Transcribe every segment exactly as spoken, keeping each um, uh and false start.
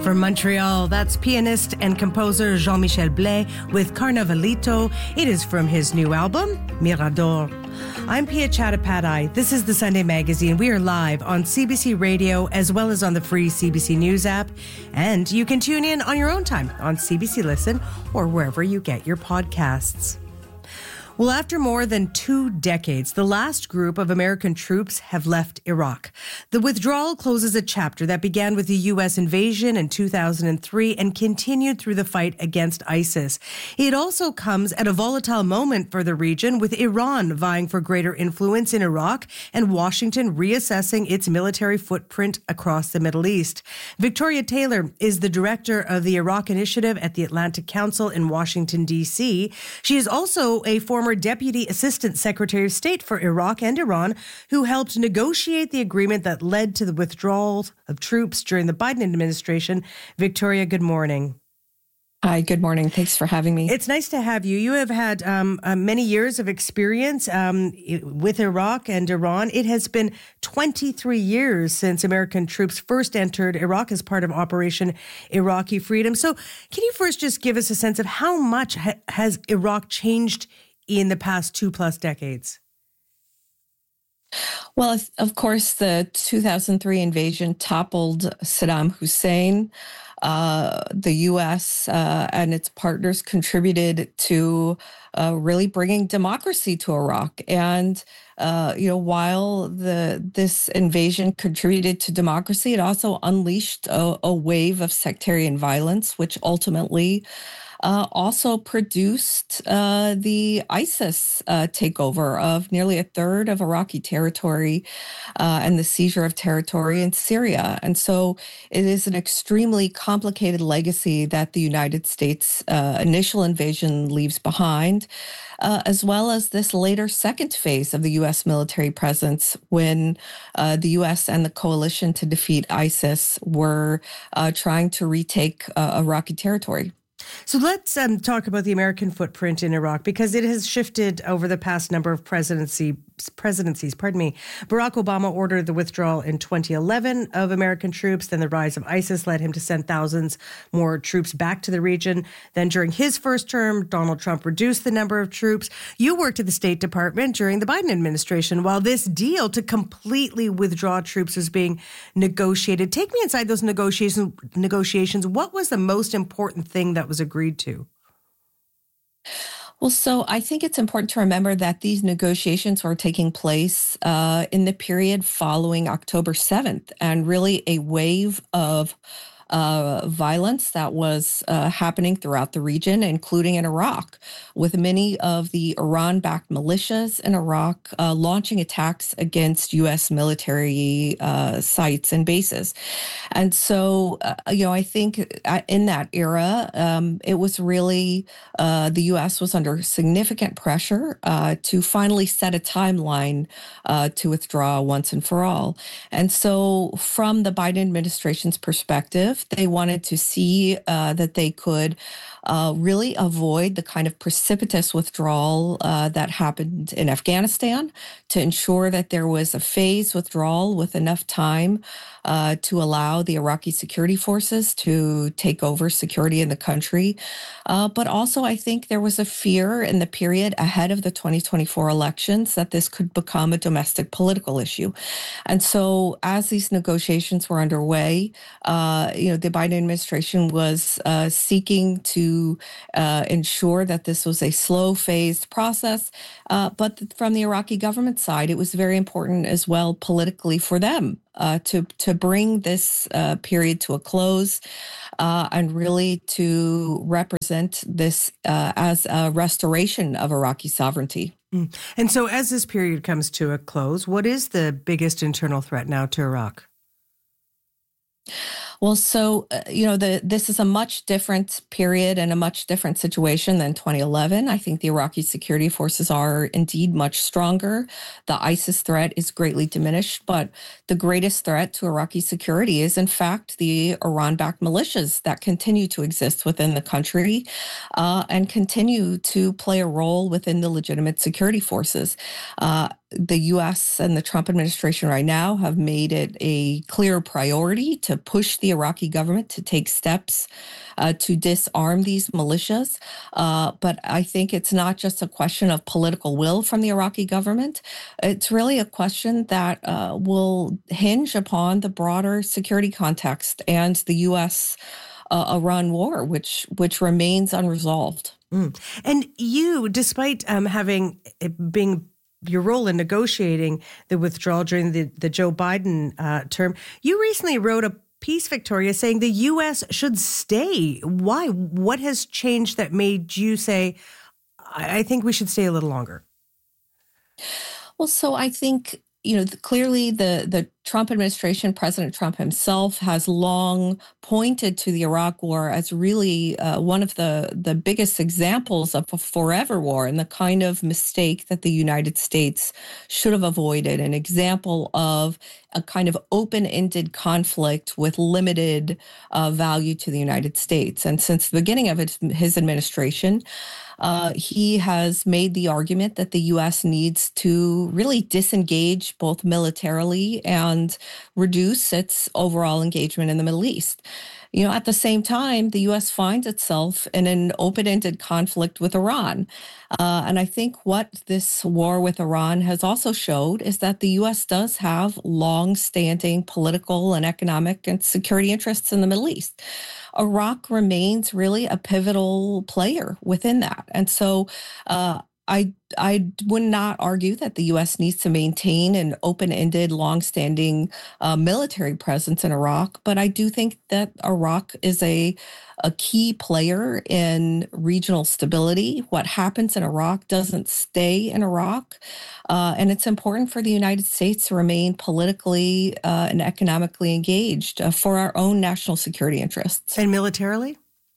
From Montreal, that's pianist and composer Jean-Michel Blais with Carnavalito. It is from his new album, Mirador. I'm Pia Chattopadhyay. This is the Sunday Magazine. We are live on C B C Radio as well as on the free C B C News app. And you can tune in on your own time on C B C Listen or wherever you get your podcasts. Well, after more than two decades, the last group of American troops have left Iraq. The withdrawal closes a chapter that began with the U S invasion in two thousand three and continued through the fight against ISIS. It also comes at a volatile moment for the region, with Iran vying for greater influence in Iraq and Washington reassessing its military footprint across the Middle East. Victoria Taylor is the director of the Iraq Initiative at the Atlantic Council in Washington, D C. She is also a former Deputy Assistant Secretary of State for Iraq and Iran, who helped negotiate the agreement that led to the withdrawal of troops during the Biden administration. Victoria, good morning. Hi, good morning. Thanks for having me. It's nice to have you. You have had um, uh, many years of experience um, with Iraq and Iran. It has been twenty-three years since American troops first entered Iraq as part of Operation Iraqi Freedom. So can you first just give us a sense of how much ha- has Iraq changed in the past two plus decades? Well, of course, the two thousand three invasion toppled Saddam Hussein. Uh, the U S uh, and its partners contributed to uh, really bringing democracy to Iraq. And, uh, you know, while the this invasion contributed to democracy, it also unleashed a, a wave of sectarian violence, which ultimately Uh, also produced uh, the ISIS uh, takeover of nearly a third of Iraqi territory uh, and the seizure of territory in Syria. And so it is an extremely complicated legacy that the United States uh, initial invasion leaves behind, uh, as well as this later second phase of the U S military presence when uh, the U S and the coalition to defeat ISIS were uh, trying to retake uh, Iraqi territory. So let's um, talk about the American footprint in Iraq, because it has shifted over the past number of presidency presidencies. Pardon me. Barack Obama ordered the withdrawal in twenty eleven of American troops. Then the rise of ISIS led him to send thousands more troops back to the region. Then during his first term, Donald Trump reduced the number of troops. You worked at the State Department during the Biden administration while this deal to completely withdraw troops was being negotiated. Take me inside those negotiations. Negotiations. What was the most important thing that was agreed to? Well, so I think it's important to remember that these negotiations were taking place uh, in the period following October seventh, and really a wave of Uh, violence that was uh, happening throughout the region, including in Iraq, with many of the Iran-backed militias in Iraq uh, launching attacks against U S military uh, sites and bases. And so, uh, you know, I think in that era, um, it was really, uh, the U S was under significant pressure uh, to finally set a timeline uh, to withdraw once and for all. And so from the Biden administration's perspective, they wanted to see uh, that they could uh, really avoid the kind of precipitous withdrawal uh, that happened in Afghanistan, to ensure that there was a phased withdrawal with enough time uh, to allow the Iraqi security forces to take over security in the country. Uh, but also, I think there was a fear in the period ahead of the twenty twenty-four elections that this could become a domestic political issue. And so as these negotiations were underway, uh, you know, the Biden administration was uh, seeking to uh, ensure that this was a slow phased process. Uh, but from the Iraqi government side, it was very important as well politically for them uh, to, to bring this uh, period to a close uh, and really to represent this uh, as a restoration of Iraqi sovereignty. Mm. And so as this period comes to a close, what is the biggest internal threat now to Iraq? Well, so, uh, you know, the, this is a much different period and a much different situation than twenty eleven. I think the Iraqi security forces are indeed much stronger. The ISIS threat is greatly diminished, but the greatest threat to Iraqi security is, in fact, the Iran-backed militias that continue to exist within the country uh, and continue to play a role within the legitimate security forces. Uh, the U S and the Trump administration right now have made it a clear priority to push the Iraqi government to take steps uh, to disarm these militias. Uh, but I think it's not just a question of political will from the Iraqi government. It's really a question that uh, will hinge upon the broader security context and the U S uh, Iran war, which which remains unresolved. Mm. And you, despite um, having being your role in negotiating the withdrawal during the, the Joe Biden uh, term, you recently wrote a piece, Victoria, saying the U S should stay. Why? What has changed that made you say, I, I think we should stay a little longer? Well, so I think, you know, clearly the, the Trump administration, President Trump himself, has long pointed to the Iraq war as really uh, one of the, the biggest examples of a forever war and the kind of mistake that the United States should have avoided, an example of a kind of open-ended conflict with limited uh, value to the United States. And since the beginning of his, his administration, Uh, he has made the argument that the U S needs to really disengage both militarily and reduce its overall engagement in the Middle East. You know, at the same time, the U S finds itself in an open-ended conflict with Iran. Uh, and I think what this war with Iran has also showed is that the U S does have long-standing political and economic and security interests in the Middle East. Iraq remains really a pivotal player within that. And so uh, I I would not argue that the U S needs to maintain an open-ended, long-standing uh, military presence in Iraq, but I do think that Iraq is a a key player in regional stability. What happens in Iraq doesn't stay in Iraq, uh, and it's important for the United States to remain politically uh, and economically engaged uh, for our own national security interests. And militarily?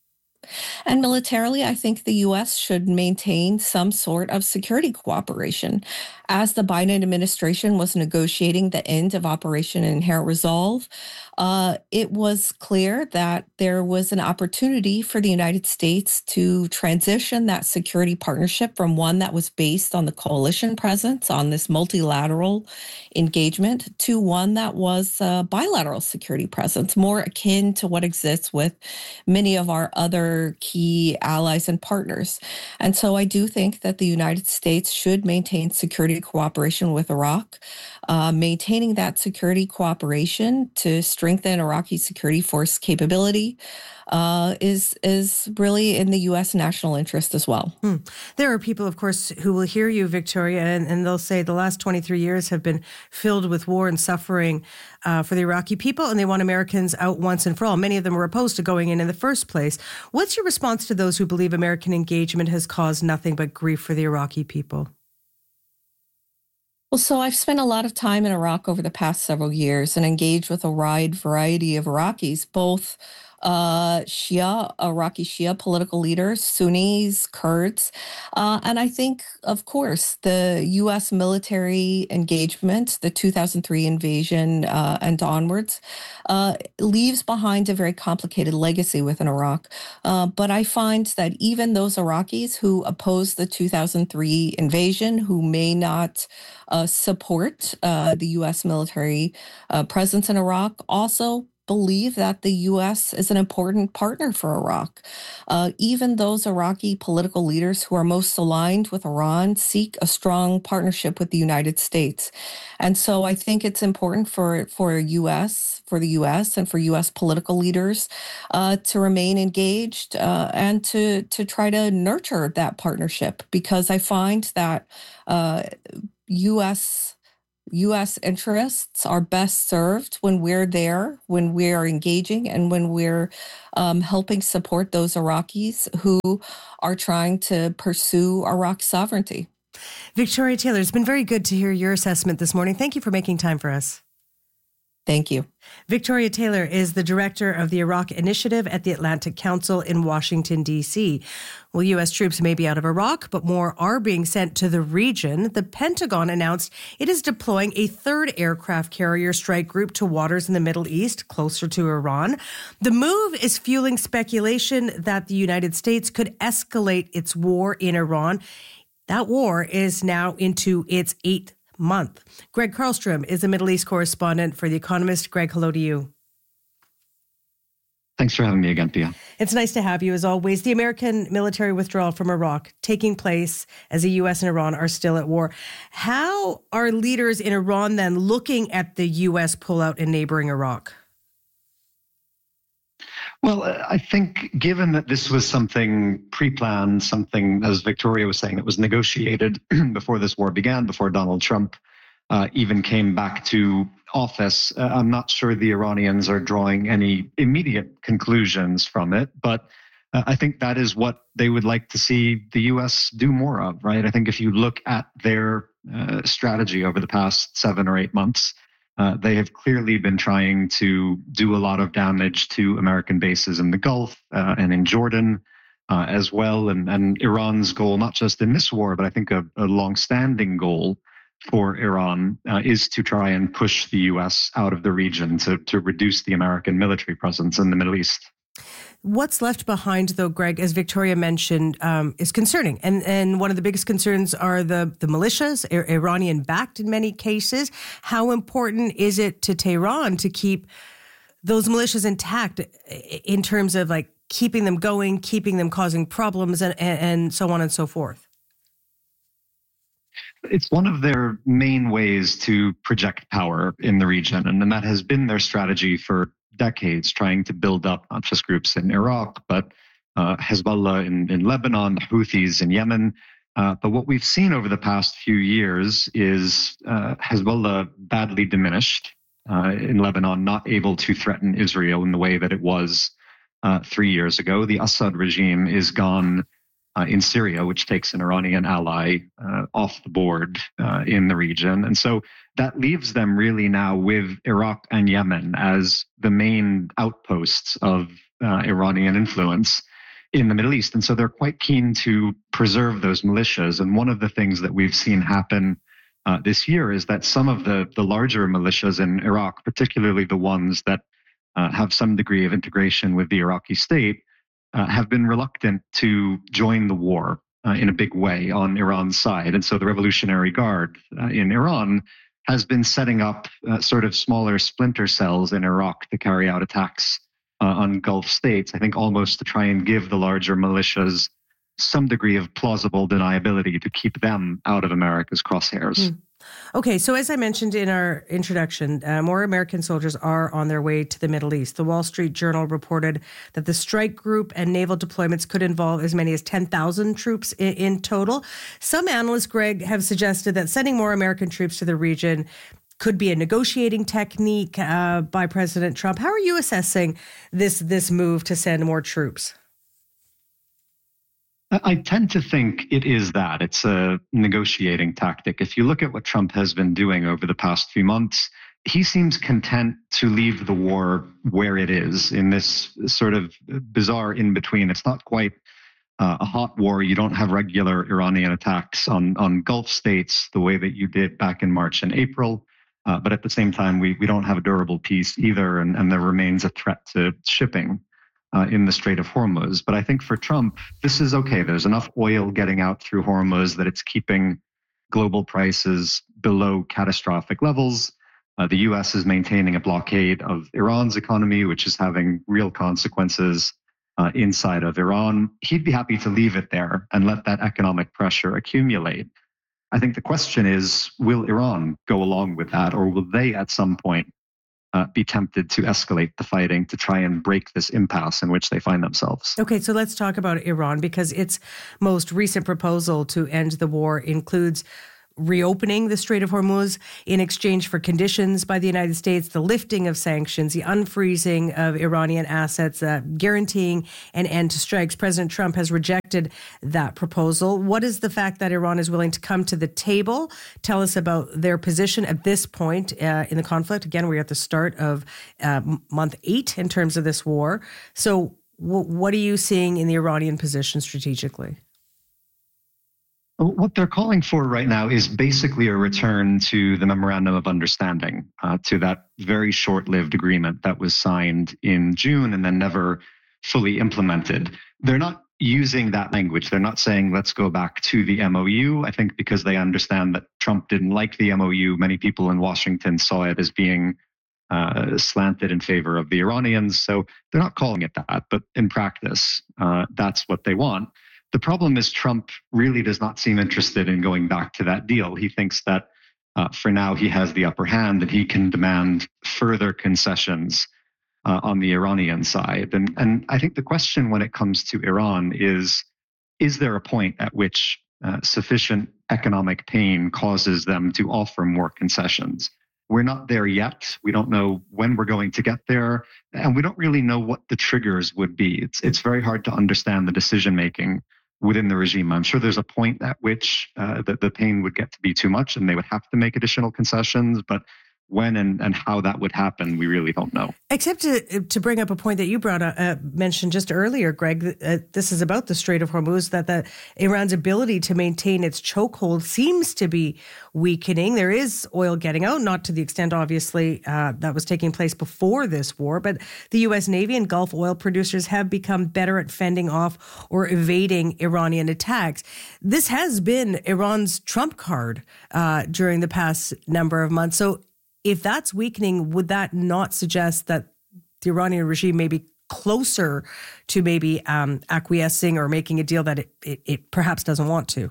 And militarily, I think the U S should maintain some sort of security cooperation. As the Biden administration was negotiating the end of Operation Inherent Resolve, uh, it was clear that there was an opportunity for the United States to transition that security partnership from one that was based on the coalition presence, on this multilateral engagement, to one that was a bilateral security presence, more akin to what exists with many of our other key allies and partners. And so I do think that the United States should maintain security cooperation with Iraq. Uh, maintaining that security cooperation to strengthen Iraqi security force capability uh, is is really in the U S national interest as well. Hmm. There are people, of course, who will hear you, Victoria, and, and they'll say the last twenty-three years have been filled with war and suffering uh, for the Iraqi people, and they want Americans out once and for all. Many of them were opposed to going in in the first place. What's your response to those who believe American engagement has caused nothing but grief for the Iraqi people? Well, so I've spent a lot of time in Iraq over the past several years and engaged with a wide variety of Iraqis, both uh, Shia, Iraqi Shia political leaders, Sunnis, Kurds. Uh, and I think, of course, the U S military engagement, the two thousand three invasion uh, and onwards, uh, leaves behind a very complicated legacy within Iraq. Uh, but I find that even those Iraqis who oppose the two thousand three invasion, who may not uh, support uh, the U S military uh, presence in Iraq, also believe that the U S is an important partner for Iraq. Uh, even those Iraqi political leaders who are most aligned with Iran seek a strong partnership with the United States. And so I think it's important for, for U S, for the U S and for U S political leaders uh, to remain engaged uh, and to, to try to nurture that partnership, because I find that uh, U S U S interests are best served when we're there, when we're engaging, and when we're um, helping support those Iraqis who are trying to pursue Iraq's sovereignty. Victoria Taylor, it's been very good to hear your assessment this morning. Thank you for making time for us. Thank you. Victoria Taylor is the director of the Iraq Initiative at the Atlantic Council in Washington, D C. Well, U S troops may be out of Iraq, but more are being sent to the region. The Pentagon announced it is deploying a third aircraft carrier strike group to waters in the Middle East, closer to Iran. The move is fueling speculation that the United States could escalate its war in Iran. That war is now into its eighth month. Greg Karlstrom is a Middle East correspondent for The Economist. Greg, hello to you. Thanks for having me again, Pia. It's nice to have you, as always. The American military withdrawal from Iraq taking place as the U S and Iran are still at war. How are leaders in Iran then looking at the U S pullout in neighboring Iraq? Well, I think given that this was something pre-planned, something, as Victoria was saying, that was negotiated before this war began, before Donald Trump uh, even came back to office, uh, I'm not sure the Iranians are drawing any immediate conclusions from it, but uh, I think that is what they would like to see the U S do more of, right? I think if you look at their uh, strategy over the past seven or eight months, uh, they have clearly been trying to do a lot of damage to American bases in the Gulf uh, and in Jordan uh, as well. And, and Iran's goal, not just in this war, but I think a, a long-standing goal for Iran uh, is to try and push the U S out of the region to, to reduce the American military presence in the Middle East. What's left behind, though, Greg, as Victoria mentioned, um, is concerning. And and one of the biggest concerns are the, the militias, Iranian-backed in many cases. How important is it to Tehran to keep those militias intact in terms of like keeping them going, keeping them causing problems, and, and so on and so forth? It's one of their main ways to project power in the region, and, and that has been their strategy for decades, trying to build up not just groups in Iraq, but uh, Hezbollah in, in Lebanon, the Houthis in Yemen. Uh, but what we've seen over the past few years is uh, Hezbollah badly diminished uh, in Lebanon, not able to threaten Israel in the way that it was uh, three years ago. The Assad regime is gone Uh, in Syria, which takes an Iranian ally uh, off the board uh, in the region. And so that leaves them really now with Iraq and Yemen as the main outposts of uh, Iranian influence in the Middle East. And so they're quite keen to preserve those militias. And one of the things that we've seen happen uh, this year is that some of the, the larger militias in Iraq, particularly the ones that uh, have some degree of integration with the Iraqi state, Uh, have been reluctant to join the war uh, in a big way on Iran's side. And so the Revolutionary Guard uh, in Iran has been setting up uh, sort of smaller splinter cells in Iraq to carry out attacks uh, on Gulf states, I think almost to try and give the larger militias some degree of plausible deniability to keep them out of America's crosshairs. Mm. Okay, so as I mentioned in our introduction, uh, more American soldiers are on their way to the Middle East. The Wall Street Journal reported that the strike group and naval deployments could involve as many as ten thousand troops in, in total. Some analysts, Greg, have suggested that sending more American troops to the region could be a negotiating technique uh, by President Trump. How are you assessing this, this move to send more troops? I tend to think it is that. It's a negotiating tactic. If you look at what Trump has been doing over the past few months, he seems content to leave the war where it is in this sort of bizarre in-between. It's not quite uh, a hot war. You don't have regular Iranian attacks on, on Gulf states the way that you did back in March and April. Uh, but at the same time, we, we don't have a durable peace either, and, and there remains a threat to shipping Uh, in the Strait of Hormuz. But I think for Trump, this is okay. There's enough oil getting out through Hormuz that it's keeping global prices below catastrophic levels. Uh, the U S is maintaining a blockade of Iran's economy, which is having real consequences uh, inside of Iran. He'd be happy to leave it there and let that economic pressure accumulate. I think the question is, will Iran go along with that, or will they at some point Uh, be tempted to escalate the fighting to try and break this impasse in which they find themselves? Okay, so let's talk about Iran, because its most recent proposal to end the war includes reopening the Strait of Hormuz in exchange for conditions by the United States, the lifting of sanctions, the unfreezing of Iranian assets, uh, guaranteeing an end to strikes. President Trump has rejected that proposal. What is the fact that Iran is willing to come to the table? Tell us about their position at this point uh, in the conflict. Again, we're at the start of uh, month eight in terms of this war. So w- what are you seeing in the Iranian position strategically? What they're calling for right now is basically a return to the Memorandum of Understanding, uh, to that very short-lived agreement that was signed in June and then never fully implemented. They're not using that language. They're not saying, let's go back to the M O U. I think because they understand that Trump didn't like the M O U, many people in Washington saw it as being uh, slanted in favor of the Iranians. So they're not calling it that, but in practice, uh, that's what they want. The problem is Trump really does not seem interested in going back to that deal. He thinks that uh, for now he has the upper hand and he can demand further concessions uh, on the Iranian side. And, and I think the question when it comes to Iran is, is there a point at which uh, sufficient economic pain causes them to offer more concessions? We're not there yet. We don't know when we're going to get there, and we don't really know what the triggers would be. It's it's very hard to understand the decision-making within the regime. I'm sure there's a point at which uh, the, the pain would get to be too much and they would have to make additional concessions, but when and, and how that would happen, we really don't know. Except to to bring up a point that you brought up, uh, mentioned just earlier, Greg, uh, this is about the Strait of Hormuz, that the Iran's ability to maintain its chokehold seems to be weakening. There is oil getting out, not to the extent, obviously, uh, that was taking place before this war, but the U S Navy and Gulf oil producers have become better at fending off or evading Iranian attacks. This has been Iran's trump card uh, during the past number of months. So if that's weakening, would that not suggest that the Iranian regime may be closer to maybe um, acquiescing or making a deal that it, it, it perhaps doesn't want to?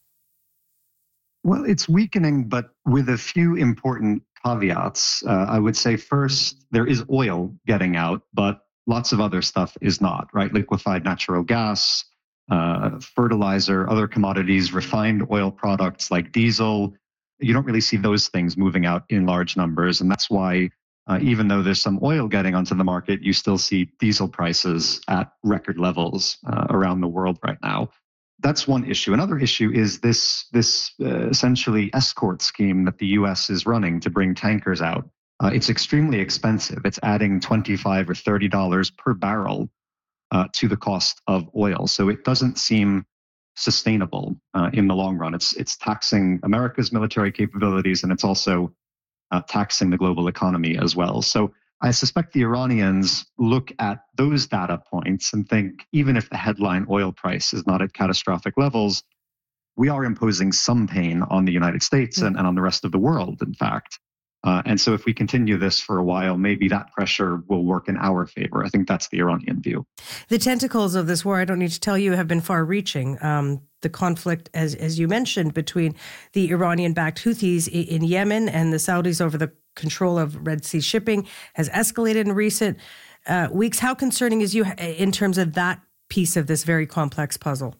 Well, it's weakening, but with a few important caveats. Uh, I would say first, there is oil getting out, but lots of other stuff is not, right? Liquefied natural gas, uh, fertilizer, other commodities, refined oil products like diesel. You don't really see those things moving out in large numbers. And that's why, uh, even though there's some oil getting onto the market, you still see diesel prices at record levels uh, around the world right now. That's one issue. Another issue is this, this uh, essentially escort scheme that the U S is running to bring tankers out. Uh, it's extremely expensive. It's adding twenty-five or thirty dollars per barrel uh, to the cost of oil. So it doesn't seem sustainable uh, in the long run. It's it's taxing America's military capabilities, and it's also uh, taxing the global economy as well. So I suspect the Iranians look at those data points and think, even if the headline oil price is not at catastrophic levels, we are imposing some pain on the United States and, and on the rest of the world, in fact. Uh, and so if we continue this for a while, maybe that pressure will work in our favor. I think that's the Iranian view. The tentacles of this war, I don't need to tell you, have been far-reaching. Um, the conflict, as as you mentioned, between the Iranian-backed Houthis in Yemen and the Saudis over the control of Red Sea shipping has escalated in recent uh, weeks. How concerning is you in terms of that piece of this very complex puzzle?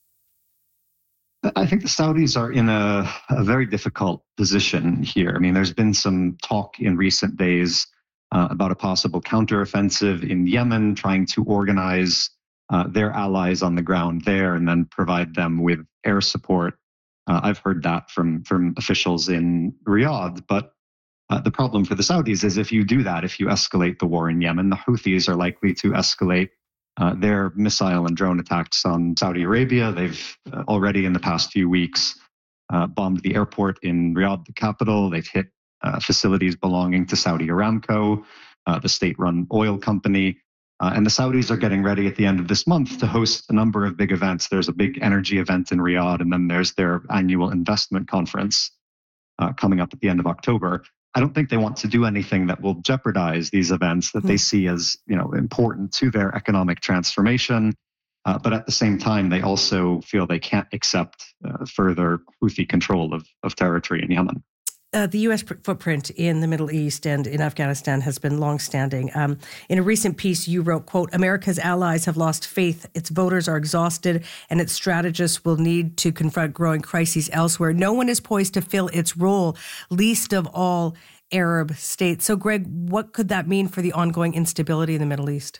I think the Saudis are in a, a very difficult position here. I mean, there's been some talk in recent days uh, about a possible counteroffensive in Yemen, trying to organize uh, their allies on the ground there and then provide them with air support. Uh, I've heard that from, from officials in Riyadh. But uh, the problem for the Saudis is if you do that, if you escalate the war in Yemen, the Houthis are likely to escalate Uh, their missile and drone attacks on Saudi Arabia. They've uh, already in the past few weeks uh, bombed the airport in Riyadh, the capital. They've hit uh, facilities belonging to Saudi Aramco, uh, the state-run oil company. Uh, and the Saudis are getting ready at the end of this month to host a number of big events. There's a big energy event in Riyadh, and then there's their annual investment conference uh, coming up at the end of October. I don't think they want to do anything that will jeopardize these events that they see as, you know, important to their economic transformation. Uh, but at the same time, they also feel they can't accept uh, further Houthi control of, of territory in Yemen. Uh, the U S footprint in the Middle East and in Afghanistan has been longstanding. Um, in a recent piece, you wrote, quote, America's allies have lost faith. Its voters are exhausted, and its strategists will need to confront growing crises elsewhere. No one is poised to fill its role, least of all Arab states. So, Greg, what could that mean for the ongoing instability in the Middle East?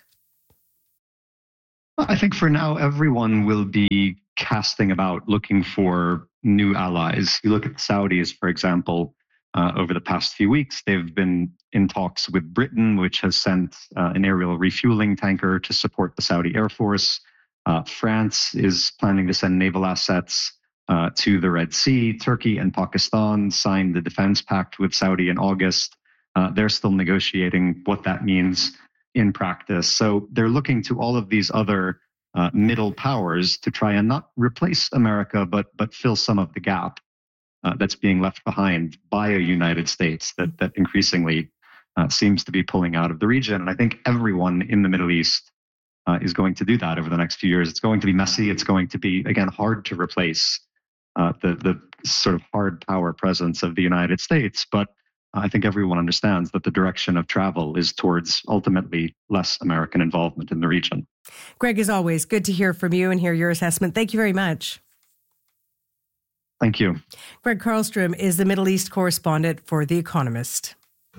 I think for now, everyone will be casting about looking for new allies. You look at the Saudis, for example. Uh, over the past few weeks, they've been in talks with Britain, which has sent uh, an aerial refueling tanker to support the Saudi Air Force. Uh, France is planning to send naval assets uh, to the Red Sea. Turkey and Pakistan signed the defense pact with Saudi in August. Uh, they're still negotiating what that means in practice. So they're looking to all of these other uh, middle powers to try and not replace America, but but fill some of the gap uh, that's being left behind by a United States that that increasingly uh, seems to be pulling out of the region. And I think everyone in the Middle East uh, is going to do that over the next few years. It's going to be messy. It's going to be, again, hard to replace uh, the the sort of hard power presence of the United States, but I think everyone understands that the direction of travel is towards ultimately less American involvement in the region. Greg, as always, good to hear from you and hear your assessment. Thank you very much. Thank you. Greg Karlstrom is the Middle East correspondent for The Economist.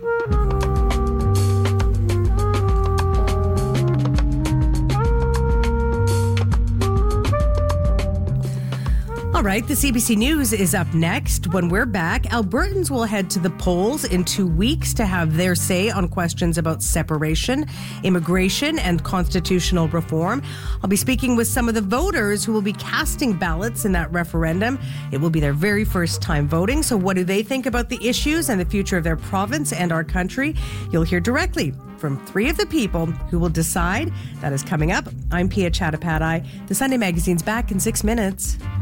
All right, the C B C News is up next. When we're back, Albertans will head to the polls in two weeks to have their say on questions about separation, immigration, and constitutional reform. I'll be speaking with some of the voters who will be casting ballots in that referendum. It will be their very first time voting. So what do they think about the issues and the future of their province and our country? You'll hear directly from three of the people who will decide. That is coming up. I'm Pia Chattopadhyay. The Sunday Magazine's back in six minutes.